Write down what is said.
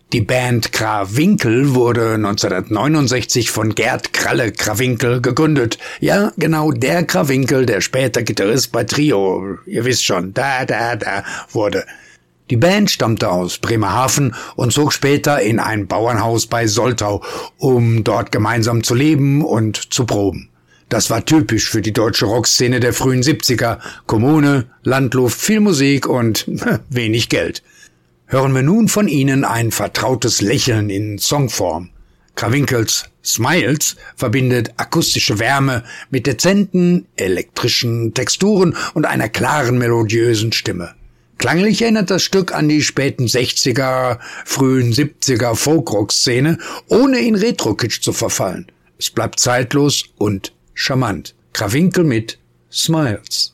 Die Band Krawinkel wurde 1969 von Gerd Kralle Krawinkel gegründet. Ja, genau der Krawinkel, der später Gitarrist bei Trio, ihr wisst schon, wurde. Die Band stammte aus Bremerhaven und zog später in ein Bauernhaus bei Soltau, um dort gemeinsam zu leben und zu proben. Das war typisch für die deutsche Rockszene der frühen 70er. Kommune, Landluft, viel Musik und wenig Geld. Hören wir nun von ihnen ein vertrautes Lächeln in Songform. Krawinkels Smiles verbindet akustische Wärme mit dezenten, elektrischen Texturen und einer klaren, melodiösen Stimme. Klanglich erinnert das Stück an die späten 60er, frühen 70er Folk-Rock-Szene, ohne in Retro-Kitsch zu verfallen. Es bleibt zeitlos und charmant. Krawinkel mit Smiles.